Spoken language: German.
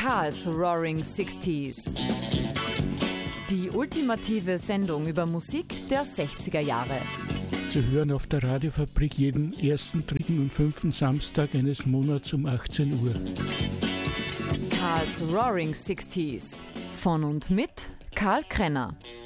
Karl's Roaring Sixties. Die ultimative Sendung über Musik der 60er Jahre. Zu hören auf der Radiofabrik jeden ersten, dritten und fünften Samstag eines Monats um 18 Uhr. Karl's Roaring Sixties. Von und mit Karl Krenner.